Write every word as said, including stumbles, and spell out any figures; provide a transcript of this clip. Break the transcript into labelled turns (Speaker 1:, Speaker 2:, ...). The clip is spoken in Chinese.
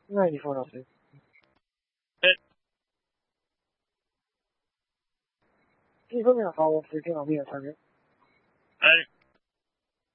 Speaker 1: 那你说了谁？
Speaker 2: 哎，
Speaker 1: 一分钟好，我是电脑面三人。
Speaker 2: 哎。